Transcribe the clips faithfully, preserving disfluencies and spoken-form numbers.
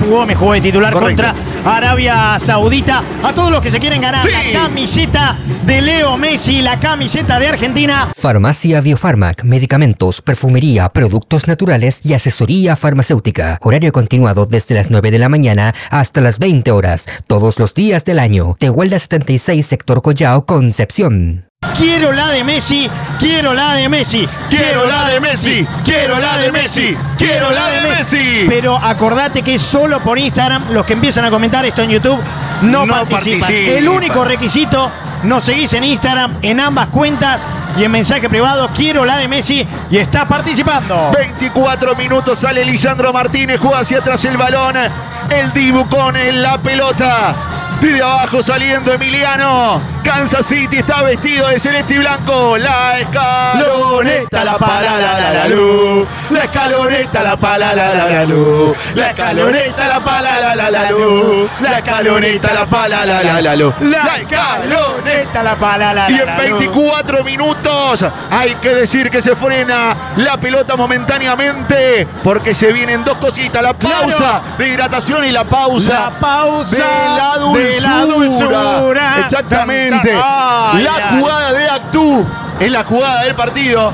Papu Gómez jugó de titular Correcto. contra Arabia Saudita. A todos los que se quieren ganar sí. la camiseta de Leo Messi, la camiseta de Argentina. Farmacia Biofarmac, medicamentos, perfumería, productos naturales y asesoría farmacéutica. Horario continuado desde las nueve de la mañana hasta las veinte horas, todos los días del año. Tehuelda setenta y seis, sector Collao, Concepción. Quiero la de Messi, quiero la de Messi, quiero la de Messi, quiero la de Messi, quiero la de Messi. Pero acordate que solo por Instagram, los que empiezan a comentar esto en YouTube no, no participan. participan. El único requisito, nos seguís en Instagram, en ambas cuentas y en mensaje privado, quiero la de Messi y está participando. veinticuatro minutos, sale Lisandro Martínez, juega hacia atrás el balón, el Dibu con la pelota. Desde abajo saliendo Emiliano. Kansas City está vestido de celeste y blanco. La escaloneta, la pala, la, la, la, luz. La escaloneta, la pala, la, la, la, luz. La escaloneta, la pala, la, la, la, luz. La escaloneta, la pala, la, la, la, luz. La escaloneta, la pala, la, la, la, luz. Y en veinticuatro minutos hay que decir que se frena la pelota momentáneamente porque se vienen dos cositas. La pausa claro. de hidratación y la pausa. La pausa de la dulzura. De la dulzura. Exactamente. Ay, la ay. jugada de Actú es la jugada del partido.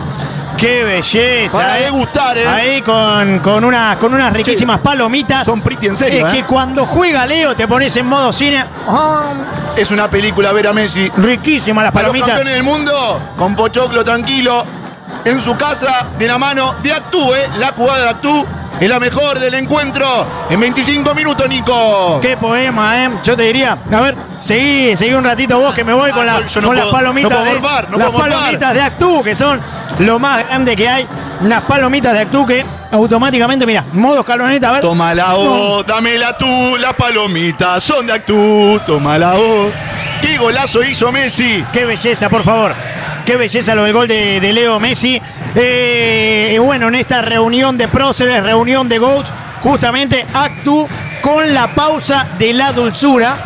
¡Qué belleza! Para degustar, ¿eh? Ahí con, con, una, con unas riquísimas sí. palomitas. Son pretty en serio, Es ¿eh? que cuando juega Leo te pones en modo cine. Oh. Es una película ver a Messi. Riquísimas las palomitas. Para los campeones del mundo, con pochoclo tranquilo, en su casa, de la mano de Actú, ¿eh? La jugada de Actú es la mejor del encuentro en veinticinco minutos, Nico. Qué poema, ¿eh? Yo te diría, a ver, seguí, seguí un ratito vos que me voy ah, con, la, no con puedo, las palomitas no de morfar, no las palomitas de Actú, que son lo más grande que hay. Las palomitas de Actú que automáticamente, mira, modo escaloneta, a ver. Tómala vos, no. dámela tú, las palomitas son de Actú, tómala vos. ¡Qué golazo hizo Messi! ¡Qué belleza, por favor! ¡Qué belleza lo del gol de, de Leo Messi! Eh, bueno, en esta reunión de próceres, reunión de coach, justamente Actú con la pausa de la dulzura.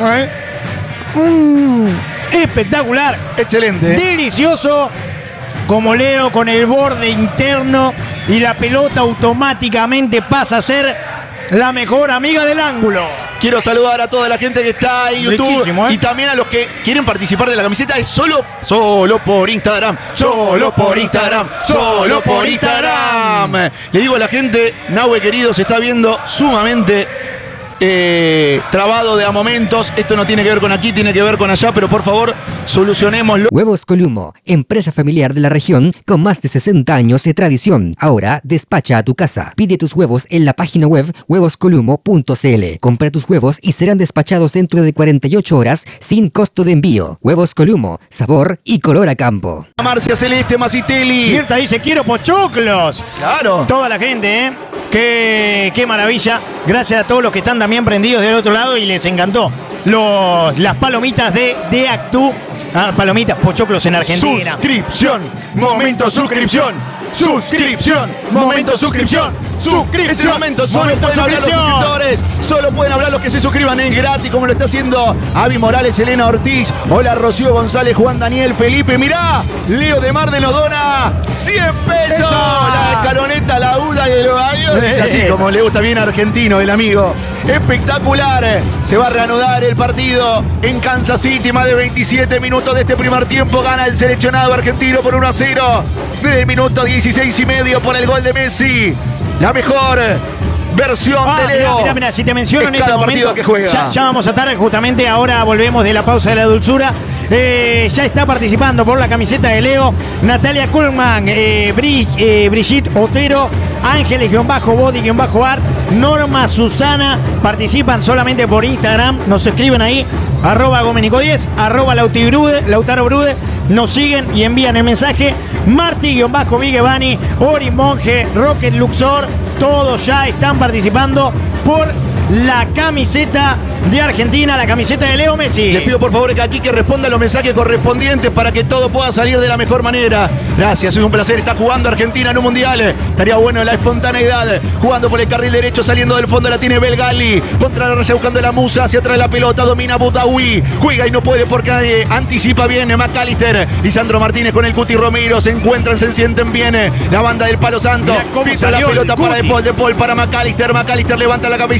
Mm, espectacular. Excelente. Delicioso. Como Leo con el borde interno y la pelota automáticamente pasa a ser la mejor amiga del ángulo. Quiero saludar a toda la gente que está en YouTube ¿eh? y también a los que quieren participar de la camiseta. Es solo, solo por Instagram, solo por Instagram, solo por Instagram. Le digo a la gente, Nahue querido, se está viendo sumamente eh, trabado de a momentos. Esto no tiene que ver con aquí, tiene que ver con allá, pero por favor, solucionémoslo. Huevos Columo, empresa familiar de la región con más de sesenta años de tradición. Ahora despacha a tu casa. Pide tus huevos en la página web huevos columo punto c l. Compra tus huevos y serán despachados dentro de cuarenta y ocho horas sin costo de envío. Huevos Columo, sabor y color a campo. Marcia Celeste Masitelli. Mirta dice, quiero pochoclos. Claro. Toda la gente, ¿eh? Qué, qué maravilla. Gracias a todos los que están también prendidos del otro lado y les encantó los, las palomitas de, de Actú. Ah, palomitas, pochoclos en Argentina. Suscripción, momento suscripción, suscripción, momento suscripción, suscripción. Ese momento, solo momento pueden hablar los suscriptores, solo pueden hablar los que se suscriban, es gratis, como lo está haciendo Avi Morales, Elena Ortiz, hola Rocío González, Juan Daniel, Felipe, mirá, Leo de Mar de nos dona cien pesos. Eso. La escaloneta, la uda y el horario. Es así como le gusta bien argentino el amigo. Espectacular. Se va a reanudar el partido en Kansas City, más de veintisiete minutos de este primer tiempo, gana el seleccionado argentino por uno a cero. Desde el minuto dieciséis y medio por el gol de Messi. La mejor versión ah, de Leo. Mira, mira, si te menciono en, en este cada momento, partido que juega. Ya, ya vamos a estar justamente ahora, volvemos de la pausa de la dulzura. Eh, ya está participando por la camiseta de Leo Natalia Kuhlman, eh, Bri, eh, Brigitte Otero, Ángeles-Body-Art, Norma Susana, participan solamente por Instagram, nos escriben ahí, arroba Gomenico diez, arroba Lautibrude, Lautaro Brude, nos siguen y envían el mensaje. Marti-Vigevani, Ori Monge, Rocket Luxor, todos ya están participando por la camiseta de Argentina, la camiseta de Leo Messi. Les pido por favor que aquí que responda los mensajes correspondientes para que todo pueda salir de la mejor manera. Gracias, es un placer. Está jugando Argentina en un mundial. Estaría bueno la espontaneidad. Jugando por el carril derecho, saliendo del fondo la tiene Belgali. Contra la raya buscando la musa, hacia atrás la pelota, domina Butawi. Juega y no puede porque eh, anticipa bien McAllister. Y Sandro Martínez con el Cuti Romero. Se encuentran, se sienten bien. La banda del Palo Santo. Pisa la pelota para De Paul, De Paul para McAllister. McAllister levanta la cabeza.